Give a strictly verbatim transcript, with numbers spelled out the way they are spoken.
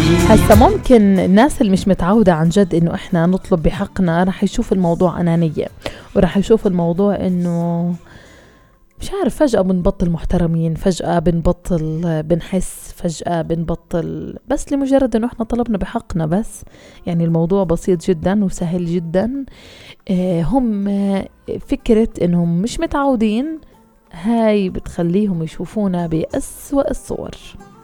هسا ممكن الناس اللي مش متعودة عن جد إنه إحنا نطلب بحقنا رح يشوف الموضوع أنانية، ورح يشوف الموضوع إنه مش عارف، فجأة بنبطل محترمين، فجأة بنبطل بنحس، فجأة بنبطل، بس لمجرد إنه إحنا طلبنا بحقنا بس. يعني الموضوع بسيط جدا وسهل جدا. اه هم فكرة إنهم مش متعودين هاي بتخليهم يشوفونا بأسوأ الصور.